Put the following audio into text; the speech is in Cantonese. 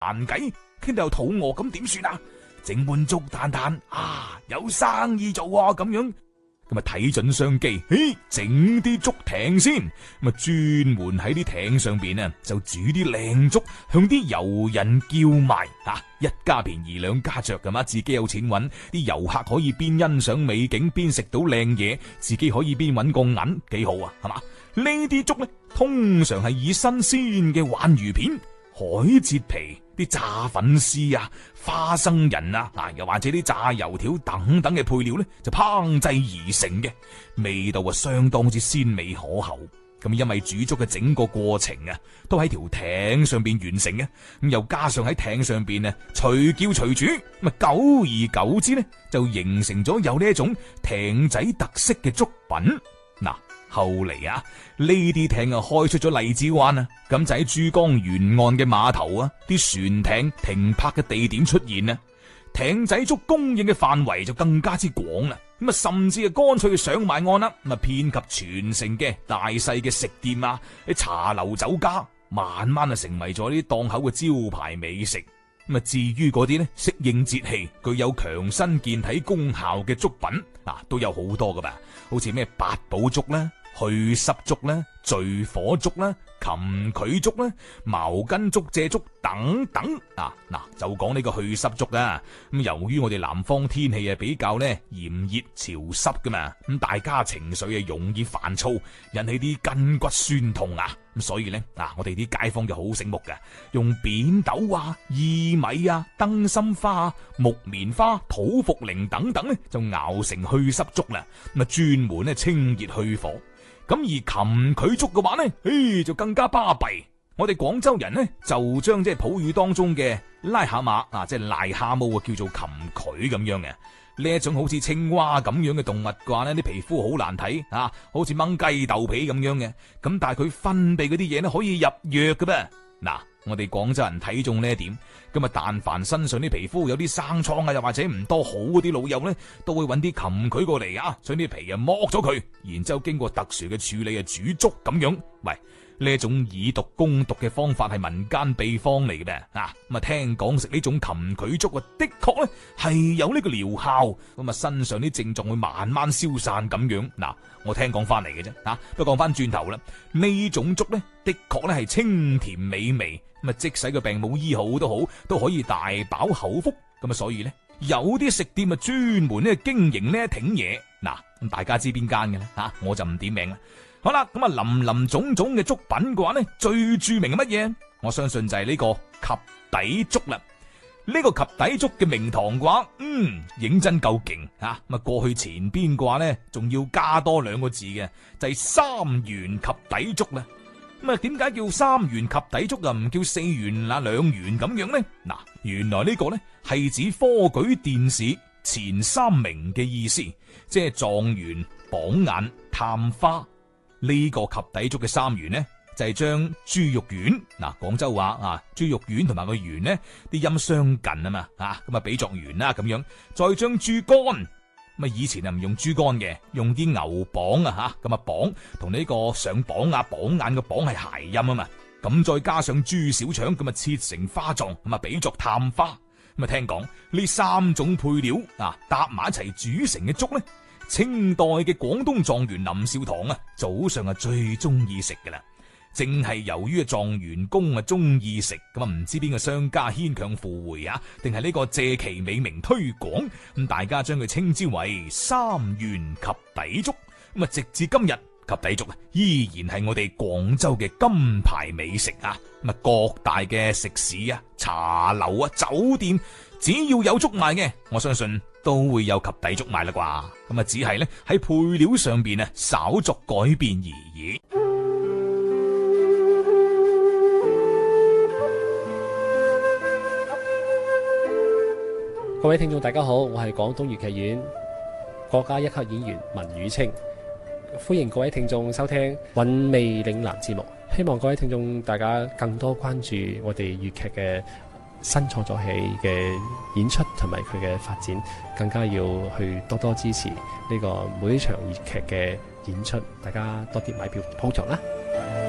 閒偈，傾到又肚餓，咁點算啊？整碗粥嘆嘆啊，有生意做啊咁樣。咁啊睇準商機，整啲粥艇先，咁啊專門喺啲艇上邊啊就煮啲靚粥，向啲遊人叫賣啊，一家便宜兩家着噶嘛，自己有錢揾，啲遊客可以邊欣賞美景邊食到靚嘢，自己可以邊揾個銀，幾好啊，係嘛？呢啲粥呢，通常係以新鮮嘅鯇魚片、海蜇皮、啲炸粉絲啊、花生仁啊，又或者啲炸油條等等嘅配料呢，就烹製而成嘅，味道啊相當之鮮美可口。咁因為煮粥嘅整個過程啊，都喺條艇上邊完成嘅，咁又加上喺艇上邊啊隨叫隨煮，咁啊久而久之呢，就形成咗有呢一種艇仔特色嘅粥品。嗱，後嚟啊，呢啲艇啊開出咗荔枝灣啊，咁就喺珠江沿岸嘅碼頭啊，啲船艇停泊嘅地點出現啊，艇仔粥供應嘅範圍就更加之廣啦。咁啊，甚至啊乾脆上埋岸啦，咁啊遍及全城嘅大細嘅食店啊、啲茶樓酒家，慢慢啊成為咗呢啲檔口嘅招牌美食。咁啊，至於嗰啲呢適應節氣、具有強身健體功效嘅粥品啊，都有好多噶吧，好似咩八寶粥啦、去濕粥啦、聚火粥啦、蠄蟝粥啦、茅根竹蔗粥等等啊。嗱，就講呢個去濕粥啦。咁由於我哋南方天氣啊比較呢炎熱潮濕噶嘛，咁大家情緒啊容易煩躁，引起啲筋骨酸痛啊。咁所以呢，我哋啲街坊就好醒目嘅，用扁豆啊、薏米啊、燈芯花啊、木棉花、土茯苓等等呢，就熬成去濕粥啦。咁啊專門呢清熱去火。咁而蠄蟝粥嘅話呢，就更加巴閉。我哋廣州人呢，就將即係普語當中嘅癩蛤蟆啊，即係癩蛤蟆啊，叫做蠄蟝咁樣嘅。呢一種好似青蛙咁樣嘅動物嘅話呢，啲皮膚好難睇啊，好似掹雞豆皮咁樣嘅。咁但係佢分泌嗰啲嘢呢，可以入藥嘅噃。嗱，我哋廣州人睇中呢一點，咁啊，但凡身上啲皮膚有啲生瘡啊，又或者唔多好嗰啲老友呢，都會揾啲蠄蟝過嚟啊，將啲皮啊剝咗佢，然之後經過特殊嘅處理啊煮粥咁樣。喂，呢一種以毒攻毒嘅方法係民間秘方嚟嘅咩？咁啊聽講食呢種蠄蟝粥啊，的確咧係有呢個療效，咁啊身上啲症狀會慢慢消散咁樣。嗱，我聽講翻嚟嘅啫，不過講翻轉頭啦，呢種粥咧的確咧係清甜美味，咁啊即使個病冇醫好都好，都可以大飽口福。咁啊所以咧有啲食店啊專門咧經營呢一挺嘢。嗱，咁大家知邊間嘅咧？我就唔點名啦。好啦，咁啊林林總總嘅粥品嘅話呢，最著名係乜嘢？我相信就係呢個及第粥啦。呢個及第粥嘅名堂嘅話，認真夠勁吓。咁啊過去前邊嘅話呢，仲要加多兩個字嘅，就係三元及第粥啦。咁啊點解叫三元及第粥啊？唔叫四元兩元咁樣呢？嗱，原來呢個呢係指科舉殿試前三名嘅意思，即係狀元、榜眼、探花。呢個及第粥嘅三元呢，就係將豬肉丸，廣州話豬肉丸同埋個圓呢啲音相近啊嘛，咁啊比作圓啦咁樣，再將豬肝，咁啊以前啊唔用豬肝嘅，用啲牛膀啊咁啊膀同呢個上榜啊榜眼嘅榜係諧音啊嘛，咁再加上豬小腸咁啊切成花狀，咁啊比作探花。咁啊聽講呢三種配料搭埋一齊煮成嘅粥呢，清代嘅廣東狀元林少棠啊，早上啊最中意食噶啦。正係由於狀元公啊中意食，咁啊唔知邊個商家牽強附會定係呢個借其美名推廣，咁大家將佢稱之為三元及第粥。咁啊直至今日，及第粥依然係我哋廣州嘅金牌美食啊！咁啊各大嘅食肆啊、茶樓啊、酒店，只要有粥賣嘅，我相信都會有及第粥賣啦啩。咁啊只係咧喺配料上邊啊稍作改變而已。 各位聽眾大家好，我係廣東粵劇院國家一級演員文宇清，歡迎各位聽眾收聽《韻味嶺南》節目。希望各位聽眾大家更多關注我哋粵劇嘅新創作戲嘅演出同埋佢嘅發展，更加要去多多支持呢個每一場粵劇嘅演出，大家多啲買票捧場啦。